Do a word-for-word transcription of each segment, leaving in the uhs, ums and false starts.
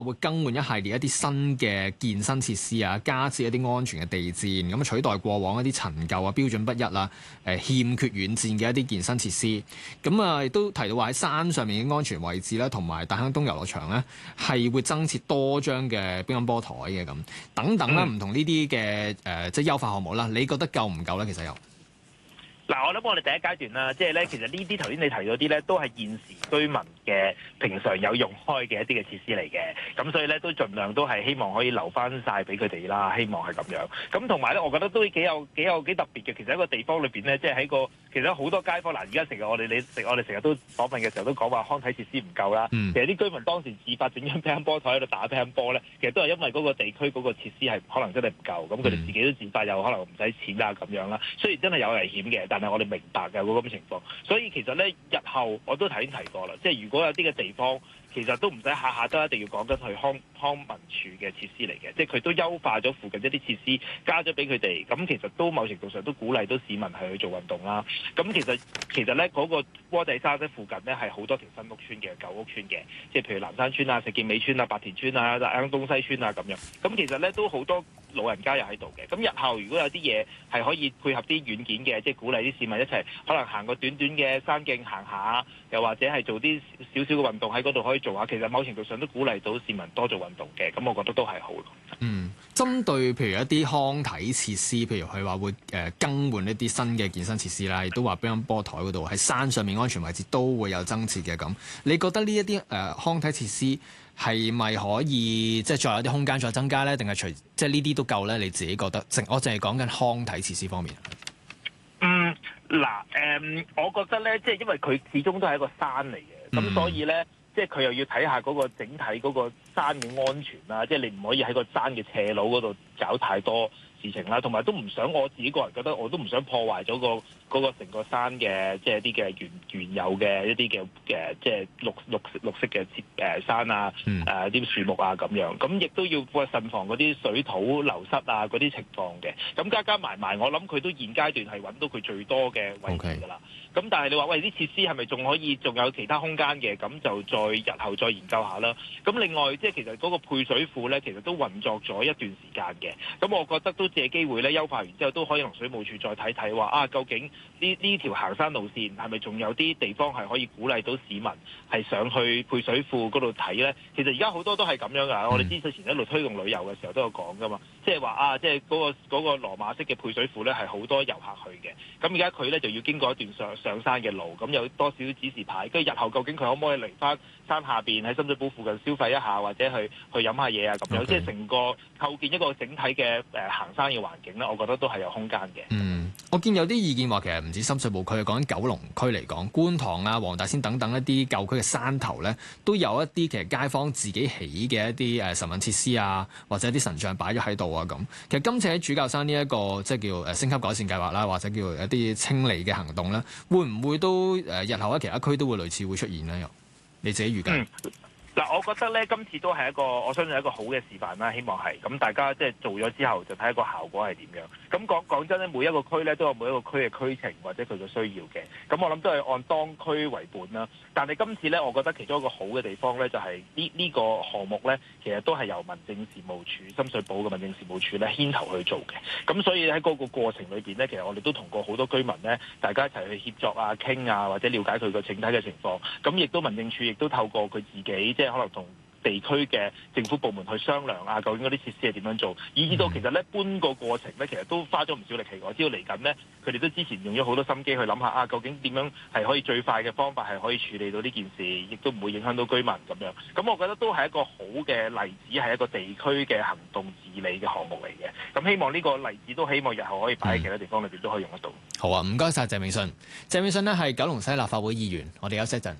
會更換一系列一啲新嘅健身設施啊，加設一啲安全嘅地墊，咁取代過往一啲陳舊啊、標準不一啦、誒欠缺軟墊嘅一啲健身設施。咁啊，亦都提到話喺山上面嘅安全位置啦，同埋大坑東遊樂場咧，係會增設多張嘅乒乓波台嘅咁，等等啦，唔同呢啲嘅誒即係優化項目啦。你覺得夠唔夠咧？其實有。 嗱，我諗我哋第一階段啦，即係咧，其實呢啲頭先你提嗰啲咧，都係現時居民嘅平常有用開嘅一啲嘅設施嚟嘅，咁所以咧都盡量都係希望可以留翻晒俾佢哋啦，希望係咁樣。咁同埋咧，我覺得都幾有幾有幾特別嘅。其實喺個地方裏邊咧，即係喺個其實好多街坊嗱，而家成日我哋你食我哋成日都訪問嘅時候都講話康體設施唔夠啦。 嗯、 其實啲居民當時自發整張乒乓波台喺度打乒乓波咧，其實都係因為嗰個地區嗰個設施係可能真係唔夠，咁佢哋自己都自發又可能唔使錢啦咁樣啦。雖然真係有危險嘅，但係我哋明白嘅嗰咁嘅情況。所以其實咧，日後我都頭先提過啦，即係如果有啲嘅地方，其實都唔使下下都一定要講緊去康康文署嘅設施嚟嘅，即係佢都優化咗附近一啲設施，加咗俾佢哋，咁其實都某程度上都鼓勵到市民係去做運動啦。咁其實其實咧嗰、那個窩仔山咧附近咧係好多條新屋村嘅舊屋村嘅，即係譬如南山村啊、石硤尾村啊、白田村啊、大坑東西村啊咁樣。咁其實咧都好多老人家又喺度嘅。咁日後如果有啲嘢係可以配合啲軟件嘅，即係鼓勵啲市民一齊可能行個短短嘅山徑行下，又或者係做啲少少嘅運動喺嗰度可以做下，其實某程度上都鼓勵到市民多做運動嘅，咁我覺得都係好咯。 嗯，針對譬如一啲康體設施，譬如佢話會誒、呃、更換一啲新嘅健身設施啦，亦都話乒乓波台嗰度喺山上面安全位置都會有增設嘅咁。你覺得呢一啲誒康體設施係咪可以即係再有啲空間再增加咧？定係除即係呢啲都夠咧？你自己覺得？淨我淨係講緊康體設施方面。 嗯，嗱，誒，我覺得咧，即係因為佢始終都係一個山嚟嘅，咁、嗯、所以咧。即係佢又要睇下嗰個整體嗰個山嘅安全啦，即係你唔可以喺個山嘅斜路嗰度搞太多事情啦，同埋都唔想我自己個人覺得我都唔想破壞咗個嗰個成個山嘅即係一啲嘅原原有嘅一啲嘅嘅即係綠綠綠色嘅設誒山啊誒啲樹木啊咁樣，咁亦都要慎防嗰啲水土流失啊嗰啲情況嘅。咁加加埋埋，我諗佢都現階段係揾到佢最多嘅位置㗎啦。咁 Okay. 但係你話喂啲設施係咪仲可以仲有其他空間嘅？咁就再日後再研究下啦。咁另外即係其實嗰個配水庫咧，其實都運作咗一段時間嘅。咁我覺得都借機會咧優化完之後，都可以同水務署再睇睇話啊，究竟呢呢條行山路線係咪仲有啲地方係可以鼓勵到市民係上去配水庫嗰度睇咧？其實而家好多都係咁樣㗎。我哋之前一路推動旅遊嘅時候都有講㗎嘛，即係話啊，即係嗰個嗰個羅馬式嘅配水庫咧係好多遊客去嘅。咁而家佢咧就要經過一段上上山嘅路，咁有多少指示牌，跟住日後究竟佢可唔可以嚟翻山下邊喺深水埗附近消費一下，或者去去飲下嘢啊咁樣，Okay. 即係成個構建一個整體嘅誒、呃、行山嘅環境咧，我覺得都係有空間嘅。 嗯，我見有啲意見話其實唔止深水埗區，講緊九龍區嚟講，觀塘啊、黃大仙等等一啲舊區嘅山頭咧，都有一啲其實街坊自己起嘅一啲誒神韻設施啊，或者一啲神像擺咗喺度啊咁。其實今次喺主教山呢、這、一個即係叫誒升級改善計劃啦，或者叫一啲清理嘅行動咧，會唔會都誒日後喺其他區都會類似會出現咧？又你自己預計？嗯嗱，我覺得咧，今次都係一個我相信係一個好嘅示範啦。希望係咁，大家即係做咗之後就睇下個效果係點樣。咁講講真咧，每一個區咧都有每一個區嘅區情或者佢嘅需要嘅。咁我諗都係按當區為本啦。但係今次咧，我覺得其中一個好嘅地方咧，就係呢呢個項目咧，其實都係由民政事務處深水埗嘅民政事務處咧牽頭去做嘅。咁所以喺嗰個過程裏邊咧，其實我哋都同過好多居民咧，大家一齊去協作啊、傾啊，或者了解佢個整體嘅情況。咁亦都民政處亦都透過佢自己。即係可能同地區嘅政府部門去商量啊，究竟嗰啲設施係點樣做，以至到其實咧搬個過程咧，其實都花咗唔少力氣。我知道嚟緊咧，佢哋都之前用咗好多心機去諗下啊，究竟點樣係可以最快嘅方法係可以處理到呢件事，亦都唔會影響到居民咁樣。咁我覺得都係一個好嘅例子，係一個地區嘅行動治理嘅項目嚟嘅。咁希望呢個例子都希望日後可以擺喺其他地方裏邊都可以用得到。 好啊，唔該晒鄭泳舜。鄭泳舜呢係九龍西立法會議員，我哋休息一陣。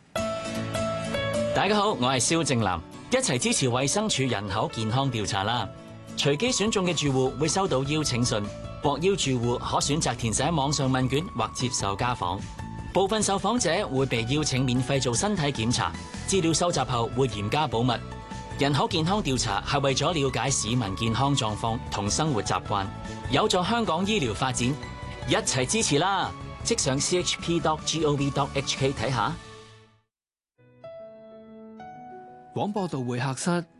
大家好，我係蕭正楠，一齊支持衛生署人口健康調查啦！隨機選中嘅住戶會收到邀請信，獲邀住戶可選擇填寫網上問卷或接受家訪。部分受訪者會被邀請免費做身體檢查，資料收集後會嚴加保密。人口健康調查係為咗了解市民健康狀況同生活習慣，有助香港醫療發展，一齊支持啦！即上 c h p dot gov dot h k 睇下。 廣播道會客室。